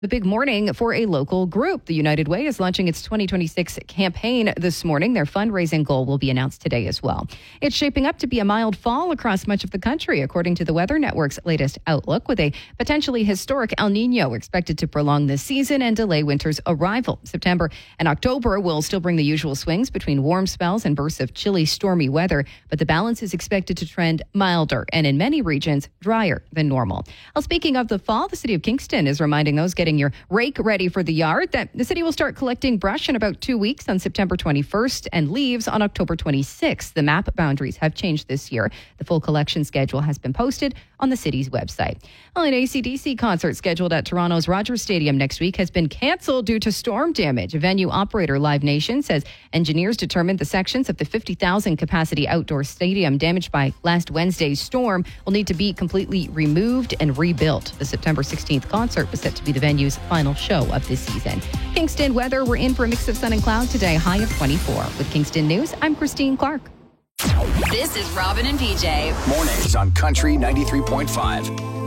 The big morning for a local group. The United Way is launching its 2026 campaign this morning. Their fundraising goal will be announced today as well. It's shaping up to be a mild fall across much of the country, according to the Weather Network's latest outlook, with a potentially historic El Nino expected to prolong this season and delay winter's arrival. September and October will still bring the usual swings between warm spells and bursts of chilly, stormy weather, but the balance is expected to trend milder and in many regions drier than normal. Well, speaking of the fall, the city of Kingston is reminding those getting your rake ready for the yard that the city will start collecting brush in about 2 weeks on September 21st and leaves on October 26th. The map boundaries have changed this year. The full collection schedule has been posted on the city's website. Well, an AC/DC concert scheduled at Toronto's Rogers Stadium next week has been canceled due to storm damage. Venue operator Live Nation says engineers determined the sections of the 50,000 capacity outdoor stadium damaged by last Wednesday's storm will need to be completely removed and rebuilt. The September 16th concert was set to be the venue's final show of this season. Kingston weather, we're in for a mix of sun and cloud today, high of 24. With Kingston News, I'm Christine Clark. This is Robin and PJ. Mornings on Country 93.5.